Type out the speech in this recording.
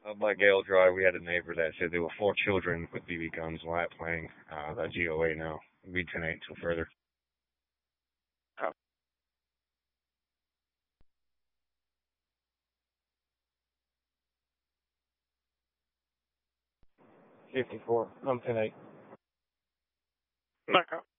Up by Gale Drive, we had a neighbor that said there were 4 children with BB guns while out playing that GOA now. We 10-8 until further. Oh. 54. I'm 10-8. Knockout.